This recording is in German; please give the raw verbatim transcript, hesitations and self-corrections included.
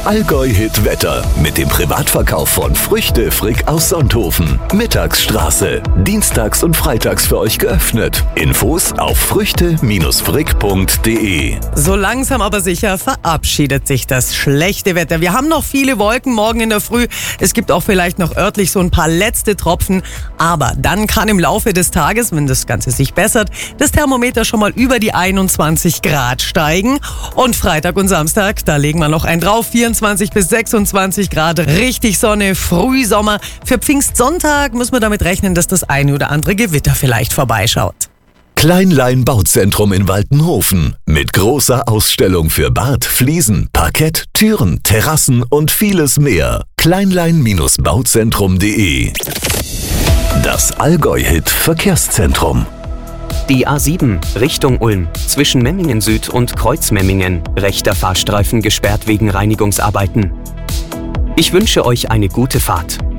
Allgäu-Hit Wetter mit dem Privatverkauf von Früchte Frick aus Sonthofen. Mittagsstraße. Dienstags und freitags für euch geöffnet. Infos auf früchte frick punkt de. So langsam aber sicher verabschiedet sich das schlechte Wetter. Wir haben noch viele Wolken morgen in der Früh. Es gibt auch vielleicht noch örtlich so ein paar letzte Tropfen. Aber dann kann im Laufe des Tages, wenn das Ganze sich bessert, das Thermometer schon mal über die einundzwanzig Grad steigen. Und Freitag und Samstag, da legen wir noch einen drauf. vierundzwanzig bis sechsundzwanzig Grad, richtig Sonne, Frühsommer. Für Pfingstsonntag müssen wir damit rechnen, dass das eine oder andere Gewitter vielleicht vorbeischaut. Kleinlein Bauzentrum in Waltenhofen mit großer Ausstellung für Bad, Fliesen, Parkett, Türen, Terrassen und vieles mehr. Kleinlein Bauzentrum punkt de. Das Allgäu-Hit Verkehrszentrum. Die A sieben Richtung Ulm zwischen Memmingen Süd und Kreuzmemmingen. Rechter Fahrstreifen gesperrt wegen Reinigungsarbeiten. Ich wünsche euch eine gute Fahrt.